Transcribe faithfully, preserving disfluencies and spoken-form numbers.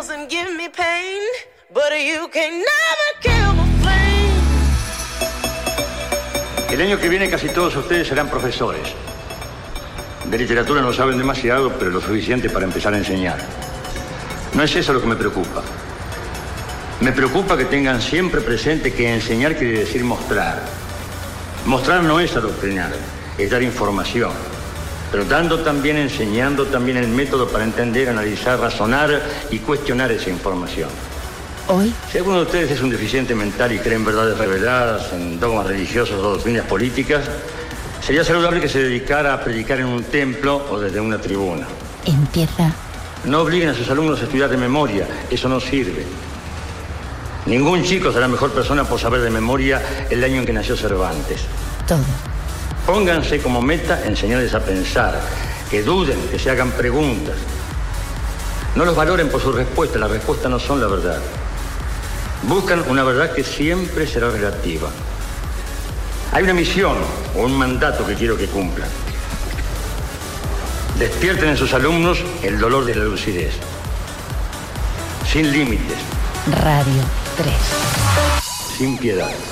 and give me pain, but you can never kill my flame. El año que viene casi todos ustedes serán profesores. De literatura no saben demasiado, pero lo suficiente para empezar a enseñar. No es eso lo que me preocupa. Me preocupa que tengan siempre presente que enseñar quiere decir mostrar. Mostrar no es adoctrinar, es dar información. Pero dando también, enseñando también el método para entender, analizar, razonar y cuestionar esa información. Hoy, si alguno de ustedes es un deficiente mental y cree en verdades reveladas, en dogmas religiosos o doctrinas políticas, sería saludable que se dedicara a predicar en un templo o desde una tribuna. Empieza. No obliguen a sus alumnos a estudiar de memoria, eso no sirve. Ningún chico será mejor persona por saber de memoria el año en que nació Cervantes. Todo. Pónganse como meta enseñarles a pensar, que duden, que se hagan preguntas. No los valoren por sus respuestas, las respuestas no son la verdad. Buscan una verdad que siempre será relativa. Hay una misión o un mandato que quiero que cumplan. Despierten en sus alumnos el dolor de la lucidez. Sin límites. Radio tres. Sin piedad.